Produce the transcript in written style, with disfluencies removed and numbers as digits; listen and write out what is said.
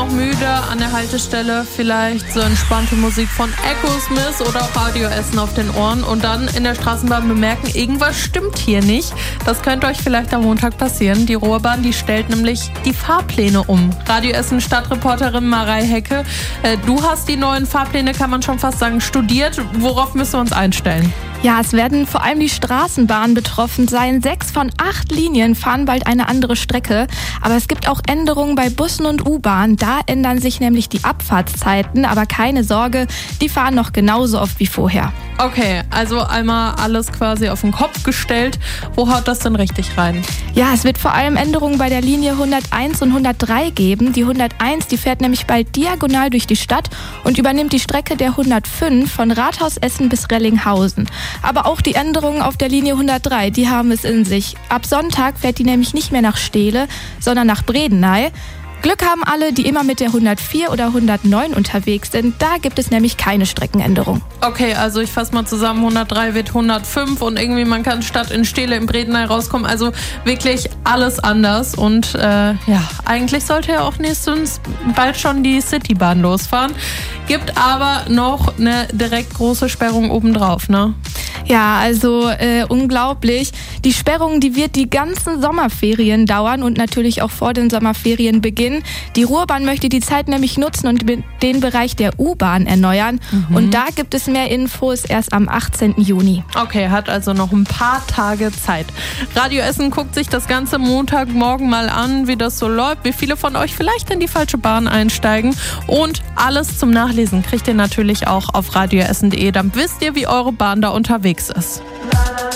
noch müde an der Haltestelle, vielleicht so entspannte Musik von Echosmith oder Radio Essen auf den Ohren und dann in der Straßenbahn bemerken, irgendwas stimmt hier nicht. Das könnte euch vielleicht am Montag passieren. Die Ruhrbahn, die stellt nämlich die Fahrpläne um. Radio Essen Stadtreporterin Marei Hecke, du hast die neuen Fahrpläne, kann man schon fast sagen, studiert. Worauf müssen wir uns einstellen? Ja, es werden vor allem die Straßenbahnen betroffen sein. 6 von 8 Linien fahren bald eine andere Strecke. Aber es gibt auch Änderungen bei Bussen und U-Bahn. Da ändern sich nämlich die Abfahrtszeiten. Aber keine Sorge, die fahren noch genauso oft wie vorher. Okay, also einmal alles quasi auf den Kopf gestellt. Wo haut das denn richtig rein? Ja, es wird vor allem Änderungen bei der Linie 101 und 103 geben. Die 101, die fährt nämlich bald diagonal durch die Stadt und übernimmt die Strecke der 105 von Rathausessen bis Rellinghausen. Aber auch die Änderungen auf der Linie 103, die haben es in sich. Ab Sonntag fährt die nämlich nicht mehr nach Steele, sondern nach Bredeney. Glück haben alle, die immer mit der 104 oder 109 unterwegs sind. Da gibt es nämlich keine Streckenänderung. Okay, also ich fasse mal zusammen, 103 wird 105 und irgendwie man kann statt in Steele in Bredeney rauskommen. Also wirklich alles anders und eigentlich sollte ja auch nächstens bald schon die Citybahn losfahren. Gibt aber noch eine direkt große Sperrung obendrauf, ne? Ja, also unglaublich. Die Sperrung, die wird die ganzen Sommerferien dauern und natürlich auch vor den Sommerferien beginnen. Die Ruhrbahn möchte die Zeit nämlich nutzen und den Bereich der U-Bahn erneuern. Und da gibt es mehr Infos erst am 18. Juni. Okay, hat also noch ein paar Tage Zeit. Radio Essen guckt sich das ganze Montagmorgen mal an, wie das so läuft, wie viele von euch vielleicht in die falsche Bahn einsteigen. Und alles zum Nachlesen kriegt ihr natürlich auch auf radioessen.de. Dann wisst ihr, wie eure Bahn da unterwegs ist.